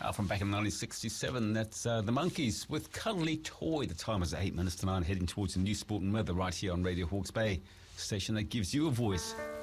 From back in 1967, that's the Monkees with Cuddly Toy. The time is 8 minutes to 9, heading towards the new sport and weather right here on Radio Hawke's Bay, station that gives you a voice.